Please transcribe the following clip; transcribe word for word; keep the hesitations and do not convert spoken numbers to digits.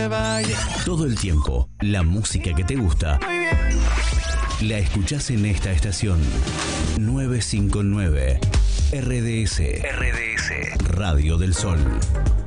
Todo el tiempo, la música que te gusta la escuchás en esta estación. nueve cinco nueve R D S. R D S. Radio del Sol.